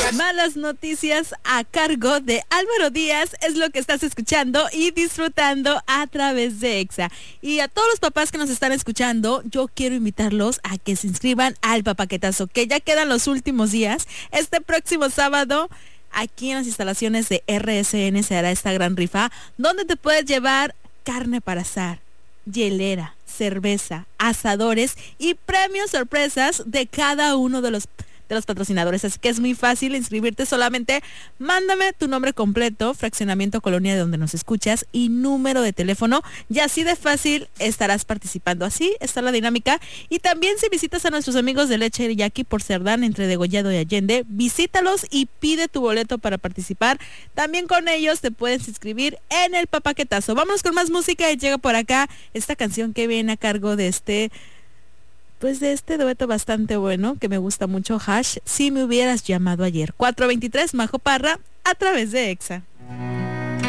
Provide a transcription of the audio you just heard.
Malas noticias a cargo de Álvaro Díaz es lo que estás escuchando y disfrutando a través de EXA. Y a todos los papás que nos están escuchando, yo quiero invitarlos a que se inscriban al Papaquetazo, que ya quedan los últimos días. Este próximo sábado, aquí en las instalaciones de RSN se hará esta gran rifa, donde te puedes llevar carne para asar, hielera, cerveza, asadores y premios sorpresas de cada uno de los patrocinadores. Así que es muy fácil inscribirte. Solamente mándame tu nombre completo, fraccionamiento, colonia de donde nos escuchas y número de teléfono, y así de fácil estarás participando. Así está la dinámica. Y también, si visitas a nuestros amigos de Leche Yaqui por Cerdán, entre Degollado y Allende, visítalos y pide tu boleto para participar. También con ellos te puedes inscribir en el Papaquetazo. Vámonos con más música y llega por acá esta canción que viene a cargo de este dueto bastante bueno, que me gusta mucho, Hash, Si me hubieras llamado ayer. 423, Majo Parra, a través de EXA.